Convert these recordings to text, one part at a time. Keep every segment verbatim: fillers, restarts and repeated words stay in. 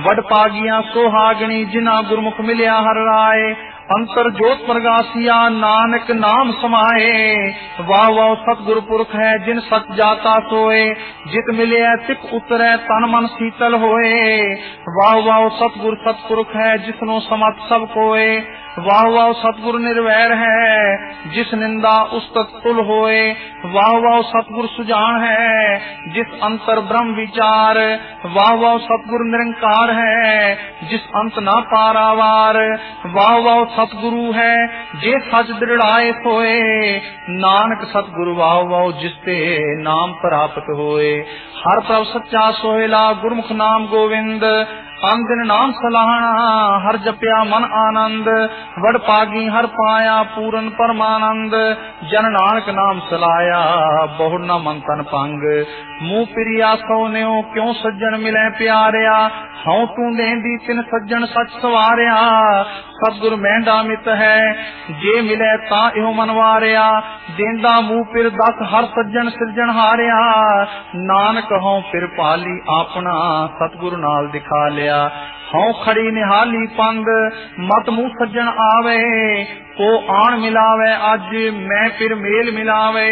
वड पागिया सोहागणी जिना गुरमुख मिलिया हर राय। अंतर जोत प्रगासिया नानक नाम समाए। वाह वाह सतगुरु पुरख है जिन सच जाता सोए। जित मिले तिक उतरे तन मन शीतल होए। वाह वाह सतगुरु सतपुरख है जिसनो समत सब कोए। वाह वाह सतगुरु निर्वैर है जिस निंदा उस तुल होए। वाह वाह सतगुरु सुजान है जिस अंतर ब्रह्म विचार। वाह वाह सतगुरु निरंकार है जिस अंत ना पारावार। वाह वाह सतगुरु है जे सच दृढ़ाए सोए। नानक सतगुरु वाह वाह जिसते नाम प्राप्त होए। हर प्रभ सच्चा सोहेला गुरमुख नाम गोविंद। अंदिन नाम सलाहना हर जपया मन आनंद। वड पागी हर पाया पूरन परमानंद। जन नानक नाम सलाया बहु न मन तन पंग। मुंह पिरिया सोन्यो क्यों सज्जन मिले प्यारिया। हूं तू देंदी तिन सज्जन सच सवारिया। सतगुर मेंढा मित है जे मिले ता इहो मनवारिया। देंदा मुंह पिर दस हर सज्जन सिरजन हारिया। नानक हों पिर पाली अपना सतगुरु नाल दिखा लिया। हूं खड़ी निहाली पंग मत मुंह सज्जन आवे। को आन मिलावे अज मैं फिर मेल मिलावे।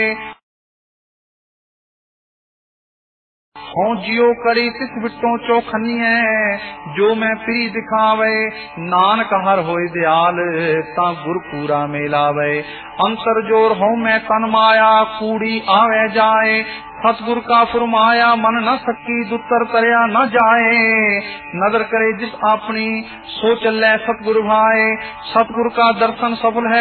हूं जियो करी तिस विटों चौखनी है जो मैं प्री दिखावे। नानक हर होए दयाल ता गुर पूरा मेलावे। अंतर जोर हूं मैं तन माया कूड़ी आवे जाए। सतगुर का फुरमाया मन न सकी दुतर तरया न जाए। नदर करे जिस अपनी सो चले सतगुर भाए। सतगुर का दर्शन सफल है